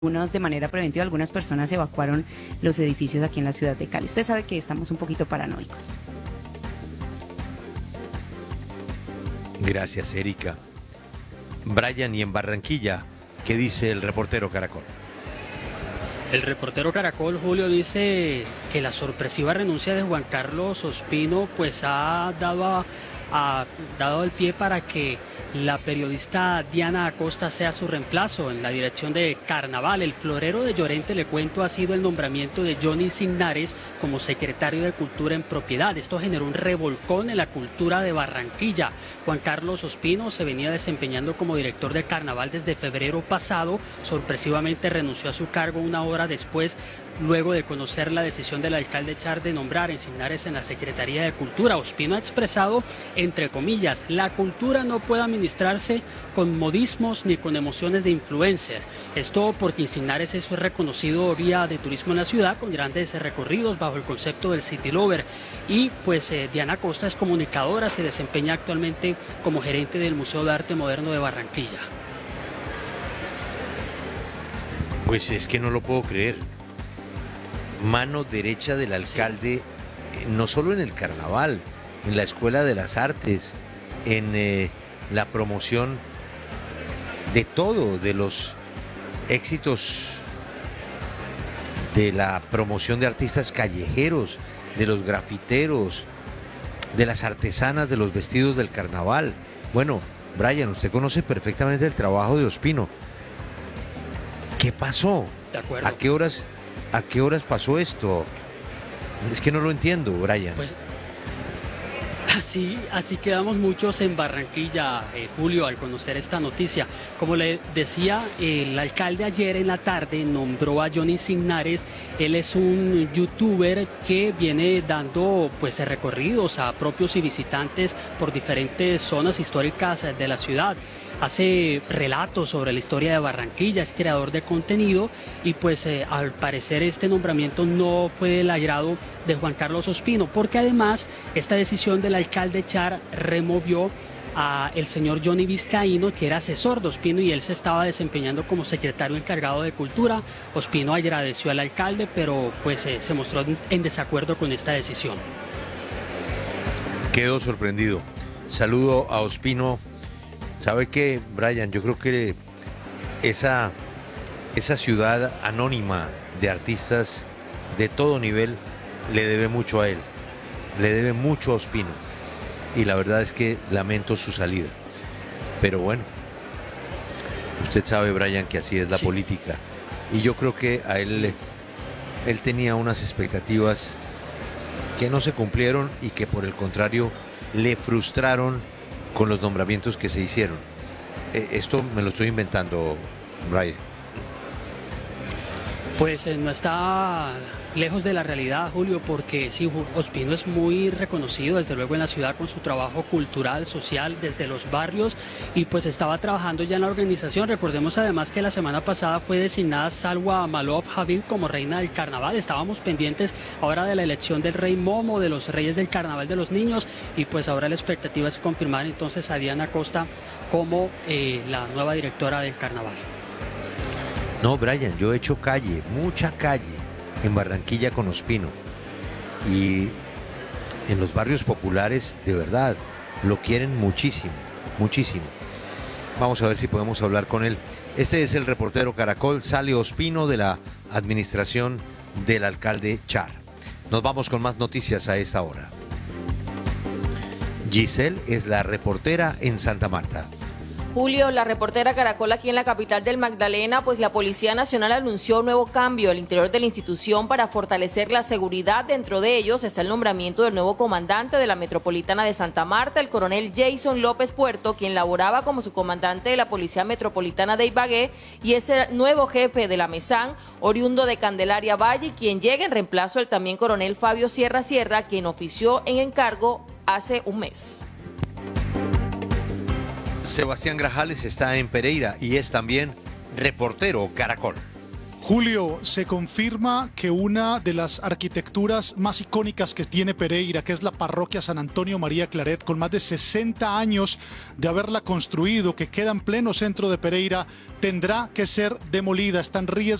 Algunos de manera preventiva, algunas personas evacuaron los edificios aquí en la ciudad de Cali. Usted sabe que estamos un poquito paranoicos. Gracias, Erika. Brian, y en Barranquilla, ¿qué dice el reportero Caracol? El reportero Caracol, Julio, dice que la sorpresiva renuncia de Juan Carlos Ospino pues ha dado el pie para que la periodista Diana Acosta sea su reemplazo en la dirección de Carnaval. El florero de Llorente, le cuento, ha sido el nombramiento de Johnny Signares como secretario de Cultura en propiedad. Esto generó un revolcón en la cultura de Barranquilla. Juan Carlos Ospino se venía desempeñando como director de Carnaval desde febrero pasado. Sorpresivamente renunció a su cargo una hora después, luego de conocer la decisión del alcalde Char de nombrar a Signares en la Secretaría de Cultura. Ospino ha expresado, entre comillas, la cultura no puede administrarse con modismos ni con emociones de influencer. Esto porque Signares es reconocido guía de turismo en la ciudad con grandes recorridos bajo el concepto del City Lover. Y pues Diana Costa es comunicadora, se desempeña actualmente como gerente del Museo de Arte Moderno de Barranquilla. Pues es que no lo puedo creer. Mano derecha del alcalde, no solo en el carnaval, en la Escuela de las Artes, en la promoción de todo, de los éxitos, de la promoción de artistas callejeros, de los grafiteros, de las artesanas de los vestidos del carnaval. Bueno, Brian, usted conoce perfectamente el trabajo de Ospino. ¿Qué pasó? De acuerdo. ¿A qué horas pasó esto? Es que no lo entiendo, Brian. Pues así quedamos muchos en Barranquilla, Julio, al conocer esta noticia. Como le decía, el alcalde ayer en la tarde nombró a Johnny Signares. Él es un youtuber que viene dando pues recorridos a propios y visitantes por diferentes zonas históricas de la ciudad. Hace relatos sobre la historia de Barranquilla, es creador de contenido y pues al parecer este nombramiento no fue del agrado de Juan Carlos Ospino, porque además esta decisión del alcalde Char removió a el señor Johnny Vizcaíno, que era asesor de Ospino, y él se estaba desempeñando como secretario encargado de Cultura. Ospino agradeció al alcalde, pero pues se mostró en desacuerdo con esta decisión. Quedó sorprendido. Saludo a Ospino. ¿Sabe qué, Brian? Yo creo que esa ciudad anónima de artistas de todo nivel le debe mucho a él, le debe mucho a Ospino, y la verdad es que lamento su salida. Pero bueno, usted sabe, Brian, que así es la política, y yo creo que a él tenía unas expectativas que no se cumplieron y que por el contrario le frustraron con los nombramientos que se hicieron. Esto me lo estoy inventando, Brian. Pues no está lejos de la realidad, Julio, porque sí, Ospino es muy reconocido desde luego en la ciudad con su trabajo cultural, social, desde los barrios, y pues estaba trabajando ya en la organización. Recordemos además que la semana pasada fue designada Salwa Malov Habib como reina del carnaval. Estábamos pendientes ahora de la elección del rey Momo, de los reyes del carnaval de los niños, y pues ahora la expectativa es confirmar entonces a Diana Costa como la nueva directora del carnaval. No, Brian, yo he hecho calle, mucha calle en Barranquilla con Ospino, y en los barrios populares de verdad lo quieren muchísimo, muchísimo. Vamos a ver si podemos hablar con él. Este es el reportero Caracol. Sale Ospino de la administración del alcalde Char. Nos vamos con más noticias a esta hora. Giselle es la reportera en Santa Marta. Julio, la reportera Caracol aquí en la capital del Magdalena, pues la Policía Nacional anunció un nuevo cambio al interior de la institución para fortalecer la seguridad. Dentro de ellos está el nombramiento del nuevo comandante de la Metropolitana de Santa Marta, el coronel Jason López Puerto, quien laboraba como subcomandante de la Policía Metropolitana de Ibagué, y es el nuevo jefe de la MESAN, oriundo de Candelaria Valle, quien llega en reemplazo del también coronel Fabio Sierra, quien ofició en encargo hace un mes. Sebastián Grajales está en Pereira y es también reportero Caracol. Julio, se confirma que una de las arquitecturas más icónicas que tiene Pereira, que es la parroquia San Antonio María Claret, con más de 60 años de haberla construido, que queda en pleno centro de Pereira, tendrá que ser demolida. Está en riesgo